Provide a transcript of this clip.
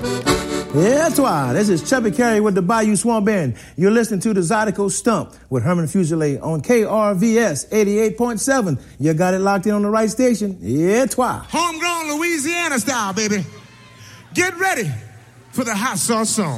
Yeah, toi. This is Chubby Carey with the Bayou Swamp Band. You're listening to the Zydeco Stump with Herman Fuselier on KRVS 88.7. You got it locked in on the right station. Yeah, toi. Homegrown Louisiana style, baby. Get ready for the hot sauce song.